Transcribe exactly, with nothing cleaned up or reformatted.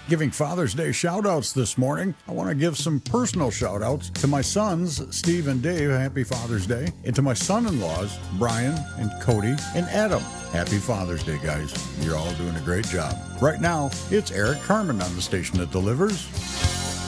Giving Father's Day shout-outs this morning. I want to give some personal shout-outs to my sons, Steve and Dave, happy Father's Day, and to my son-in-laws, Brian and Cody and Adam. Happy Father's Day, guys. You're all doing a great job. Right now, it's Eric Carmen on the station that delivers